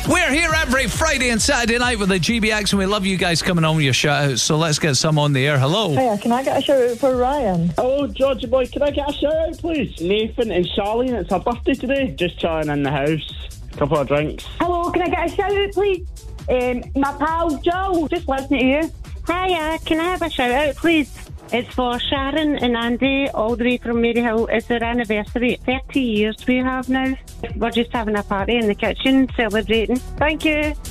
We're here every Friday and Saturday night with the GBX, and we love you guys coming on with your shout-outs, so let's get some on the air. Hello. Hiya, can I get a shout-out for Ryan? Hello, Georgie boy, can I get a shout-out, please? Nathan and Charlene, it's her birthday today. Just chilling in the house, a couple of drinks. Hello, can I get a shout-out, please? My pal Joe, just listening to you. Hiya, can I have a shout-out, please? It's for Sharon and Andy, all the way from Maryhill. It's their anniversary. 30 years we have now. We're just having a party in the kitchen, celebrating. Thank you.